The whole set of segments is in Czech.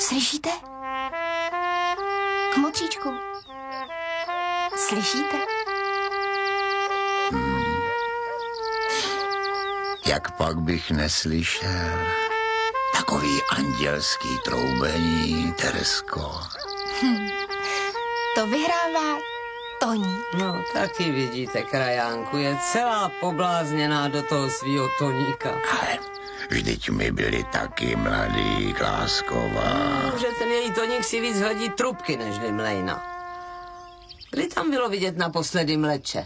Slyšíte? Kmotříčku. Slyšíte? Jak pak bych neslyšel? Takový andělský troubení, Teresko. To vyhrává Toník. No, taky vidíte, krajánku, je celá poblázněná do toho svýho Toníka. Ale vždyť my byli taky mladí, Klásková. Že ten její Toník si víc hodí trubky, nežli mlejna. Kdy tam bylo vidět naposledy mleče?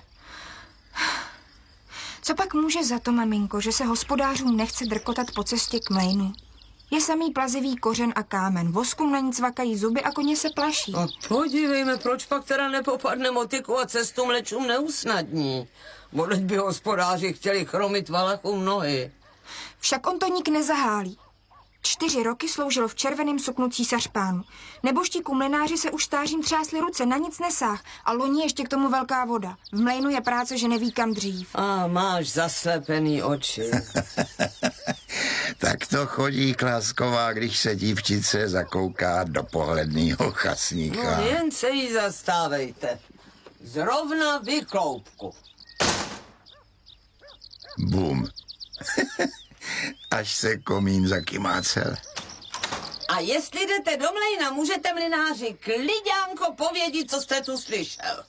Co pak může za to, maminko, že se hospodářům nechce drkotat po cestě k mlejnu? Je samý plazivý kořen a kámen, voskum na ní cvakají zuby a koně se plaší. No podívejme, proč pak teda nepopadne motiku a cestu mlečům neusnadní? Boleť by hospodáři chtěli chromit valachům nohy. Však on Toník nezahálí. 4 roky sloužil v červeném suknu císař pánu. Nebožtíku mlynáři se už stářím třásli ruce, na nic nesáh a loni ještě k tomu velká voda. V mlejnu je práce, že neví kam dřív. A máš zaslepený oči. Tak to chodí, Klásková, když se dívčice zakouká do pohledného chasníka. No jen se jí zastávejte. Zrovna vy, Kloubku. Bum. Až se komín zakymácel. A jestli jdete do mlejna, můžete mlynáři klidňánko povědět, co jste tu slyšel.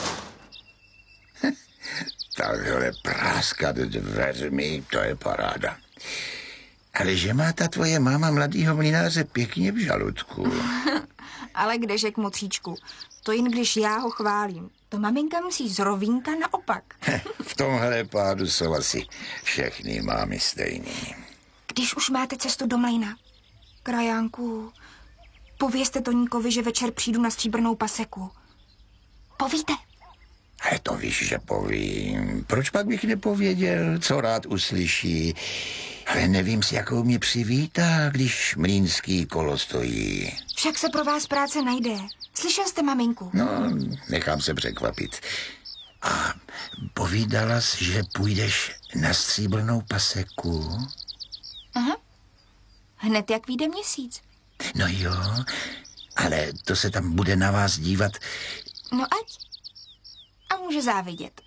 Takhle práskat dveřmi, to je paráda. Ale že má ta tvoje máma mladýho mlynáře pěkně v žaludku. Ale kdeže, kmotříčku, to jen když já ho chválím. To maminka musí z rovínka naopak. V tomhle pádu jsou asi všechny mámy stejný. Když už máte cestu do mlejna, krajánku, povězte Toníkovi, že večer přijdu na stříbrnou paseku. Povíte? Ale to víš, že povím. Proč pak bych nepověděl, co rád uslyší? Ale nevím, s jakou mě přivítá, když mlýnský kolo stojí. Však se pro vás práce najde. Slyšel jste maminku? No, nechám se překvapit. A povídala jsi, že půjdeš na stříbrnou paseku? Aha. Hned jak vyjde měsíc. No jo, ale to se tam bude na vás dívat. No ať. A může závidět.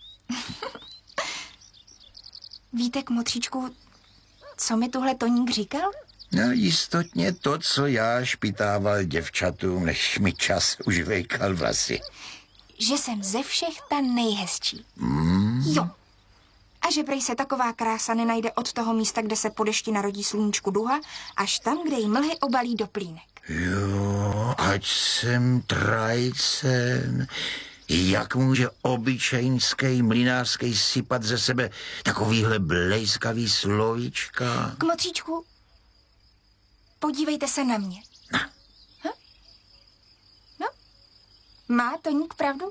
Víte, kmotříčku, co mi tuhle Toník říkal? No jistotně to, co já špitával děvčatům, než mi čas už vejkal vlasy. Že jsem ze všech ta nejhezčí. Jo. A že prej se taková krása nenajde od toho místa, kde se po dešti narodí sluníčku duha, až tam, kde jí mlhy obalí do plínek. Jo, ať jsem trajcem. Jak může obyčejnský mlynářský sypat ze sebe takovýhle blejskavý slovíčka? Kmotříčku, podívejte se na mě. No? Má Toník pravdu?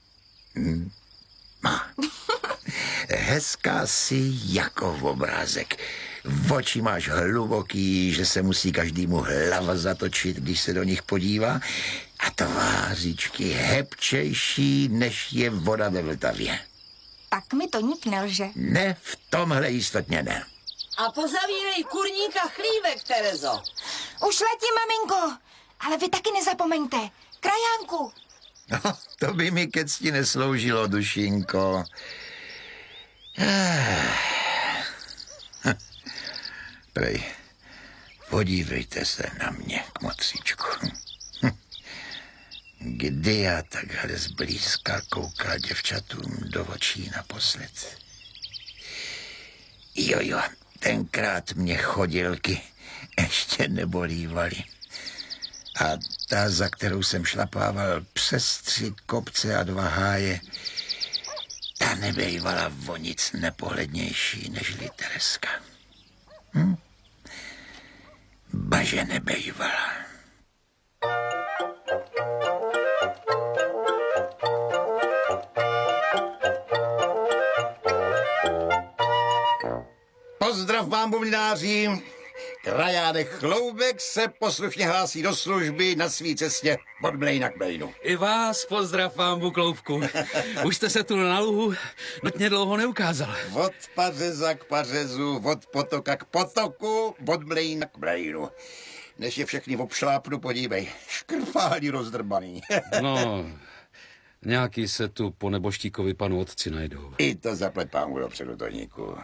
Má. Hezká si jako v obrázek. V oči máš hluboký, že se musí každému hlava zatočit, když se do nich podívá. A tvářičky hebčejší, než je voda ve Vltavě. Tak mi Toník nelže. Ne, v tomhle jistotně ne. A pozavírej kurníka chlívek, Terezo. Už letím, maminko. Ale vy taky nezapomeňte. Krajánku. No, to by mi ke cti nesloužilo, dušinko. Prej, podívejte se na mě, kmotříčku. Kdy já takhle zblízka koukal děvčatům do očí naposled? Jo, tenkrát mě chodilky ještě nebolívaly. A ta, za kterou jsem šlapával přes 3 kopce a 2 háje, ta nebejvala o nic nepohlednější nežli Tereska. Baže nebejvala. Pozdrav vám, bubnináři. Krajánek Chloubek se poslušně hlásí do služby na svý cestě od mlejna k mlejnu. I vás pozdrav vám, Bukloubku. Už jste se tu na luhu nutně dlouho neukázal. Od pařeza k pařezu, od potoka k potoku, od mlejna k mlejnu. než je všechny obšlápnu, podívej. Škrpálí rozdrbaný. No, nějaký se tu po neboštíkovi panu otci najdou. I to zaplet pángu dopředu, Toníku.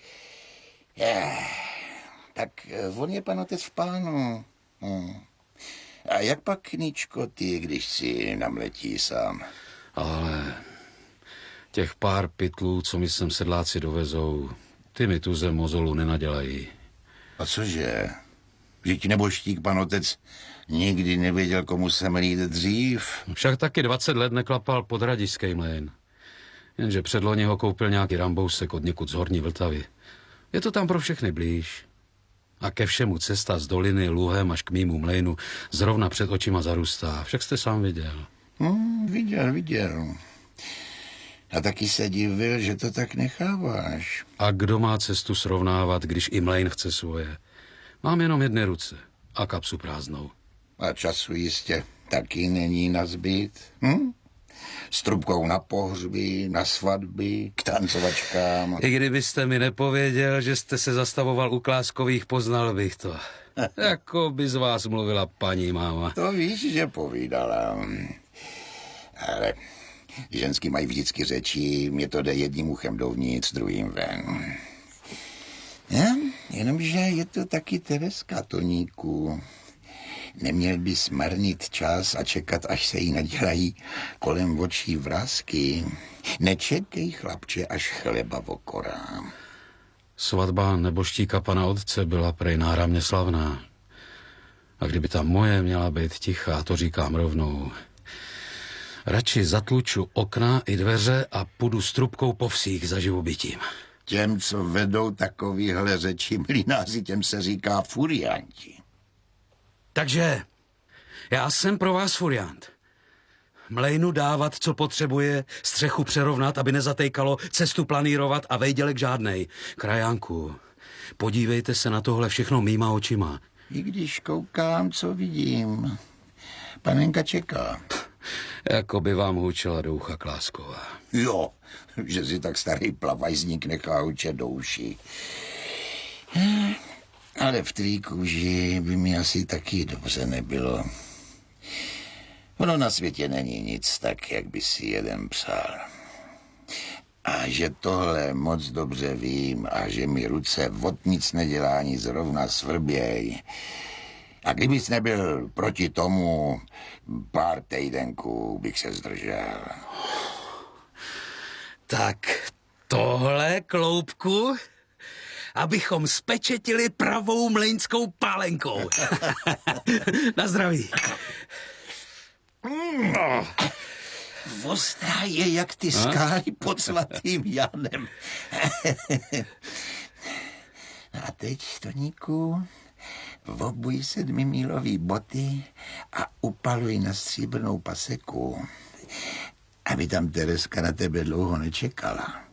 Tak on je pan otec v pánu. A jak pak, Níčko, ty, když si namletí sám? Ale těch pár pytlů, co mi sem sedláci dovezou, ty mi tu zem mozolu nenadělají. A cože? Vždyť neboštík pan otec nikdy nevěděl, komu se mlít dřív. Však taky 20 let neklapal pod Radišský mlejn. Jenže předloni ho koupil nějaký rambousek od někud z Horní Vltavy. Je to tam pro všechny blíž. A ke všemu cesta z doliny luhem až k mýmu mlejnu zrovna před očima zarůstá. Však jste sám viděl. Viděl. A taky se divil, že to tak necháváš. A kdo má cestu srovnávat, když i mlejn chce svoje? Mám jenom jedné ruce a kapsu prázdnou. A času jistě taky není nazbyt. S trubkou na pohřby, na svatby, k tancovačkám. I kdybyste mi nepověděl, že jste se zastavoval u Kláskových, poznal bych to. Jako by z vás mluvila paní máma. To víš, že povídala. Ale ženský mají vždycky řeči, mě to jde jedním uchem dovnitř, druhým ven. Jenomže je to taky Tereska, Toníku. Neměl bys marnit čas a čekat, až se jí nadělají kolem očí vrásky. Nečekej, chlapče, až chleba okorám. Svatba neboštíka pana otce byla prej náramně slavná. A kdyby ta moje měla být tichá, to říkám rovnou. Radši zatluču okna i dveře a půjdu s trubkou po vsích za živobytím. Těm, co vedou takovýhle řeči, mlynáři, těm se říká furianti. Takže já jsem pro vás furiant. Mlejnu dávat, co potřebuje, střechu přerovnat, aby nezatejkalo, cestu planírovat a vejdělek žádnej. Krajánku, podívejte se na tohle všechno mýma očima. I když koukám, co vidím, panenka čeká. Jako by vám hučela do ucha Klásková. Jo, že si tak starý plavajzník nechá hučet do uší. Ale v tvý kůži by mi asi taky dobře nebylo. Ono na světě není nic tak, jak by si jeden přál. A že tohle moc dobře vím a že mi ruce od nic nedělání zrovna svrběj. A kdybys nebyl proti tomu, pár týdenků bych se zdržel. Tak tohle, Kloubku, abychom spečetili pravou mlejnskou pálenkou. Na zdraví. Ostrá je jak ty skály pod svatým Janem. A teď, Toníku, obuj 7mílový boty a upaluj na stříbrnou paseku, aby tam Tereska na tebe dlouho nečekala.